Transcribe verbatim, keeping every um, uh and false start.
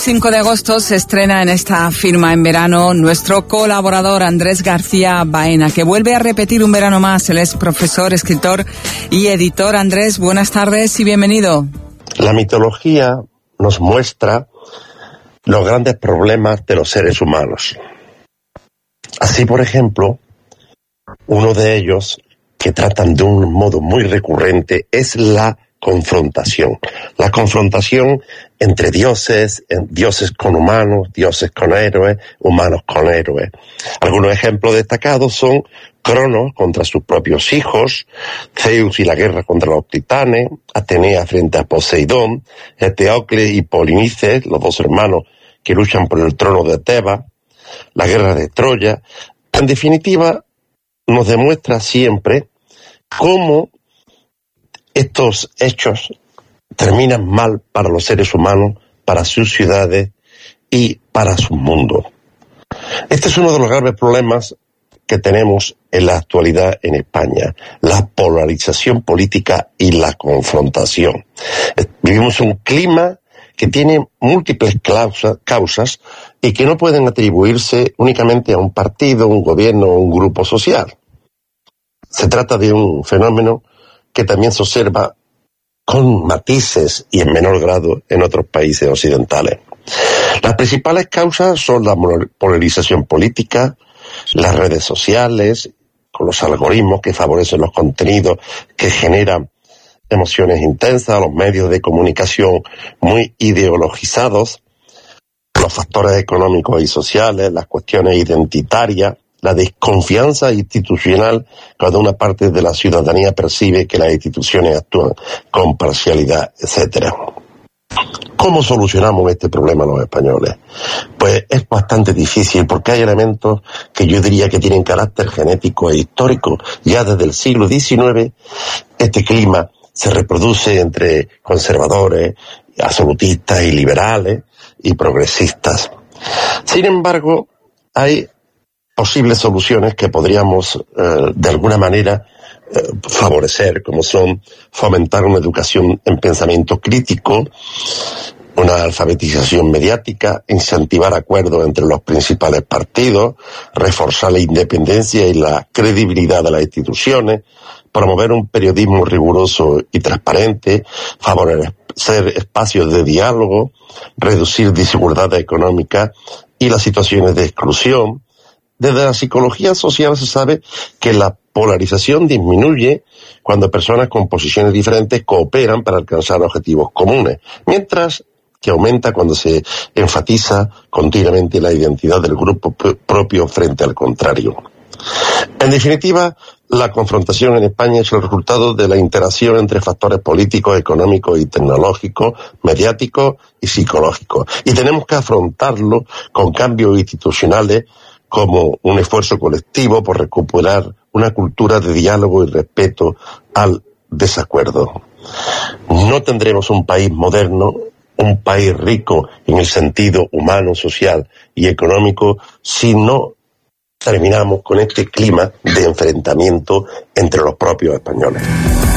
cinco de agosto se estrena en esta firma en verano nuestro colaborador Andrés García Baena, que vuelve a repetir un verano más. Él es profesor, escritor y editor. Andrés, buenas tardes y bienvenido. La mitología nos muestra los grandes problemas de los seres humanos. Así, por ejemplo, uno de ellos, que tratan de un modo muy recurrente, es la confrontación. La confrontación entre dioses, dioses con humanos, dioses con héroes, humanos con héroes. Algunos ejemplos destacados son Cronos contra sus propios hijos, Zeus y la guerra contra los titanes, Atenea frente a Poseidón, Eteocles y Polinices, los dos hermanos que luchan por el trono de Tebas, la guerra de Troya. En definitiva, nos demuestra siempre cómo estos hechos terminan mal para los seres humanos, para sus ciudades y para su mundo. Este es uno de los graves problemas que tenemos en la actualidad en España, la polarización política y la confrontación. Vivimos un clima que tiene múltiples causas y que no pueden atribuirse únicamente a un partido, un gobierno o un grupo social. Se trata de un fenómeno que también se observa con matices y en menor grado en otros países occidentales. Las principales causas son la polarización política, las redes sociales, con los algoritmos que favorecen los contenidos que generan emociones intensas, los medios de comunicación muy ideologizados, los factores económicos y sociales, las cuestiones identitarias, la desconfianza institucional cuando una parte de la ciudadanía percibe que las instituciones actúan con parcialidad, etcétera. ¿Cómo solucionamos este problema los españoles? Pues es bastante difícil porque hay elementos que yo diría que tienen carácter genético e histórico. Ya desde el siglo diecinueve este clima se reproduce entre conservadores, absolutistas y liberales y progresistas. Sin embargo, hay posibles soluciones que podríamos eh, de alguna manera eh, favorecer, como son fomentar una educación en pensamiento crítico, una alfabetización mediática, incentivar acuerdos entre los principales partidos, reforzar la independencia y la credibilidad de las instituciones, promover un periodismo riguroso y transparente, favorecer espacios de diálogo, reducir desigualdades económicas y las situaciones de exclusión. Desde la psicología social se sabe que la polarización disminuye cuando personas con posiciones diferentes cooperan para alcanzar objetivos comunes, mientras que aumenta cuando se enfatiza continuamente la identidad del grupo propio frente al contrario. En definitiva, la confrontación en España es el resultado de la interacción entre factores políticos, económicos y tecnológicos, mediáticos y psicológicos. Y tenemos que afrontarlo con cambios institucionales como un esfuerzo colectivo por recuperar una cultura de diálogo y respeto al desacuerdo. No tendremos un país moderno, un país rico en el sentido humano, social y económico si no terminamos con este clima de enfrentamiento entre los propios españoles.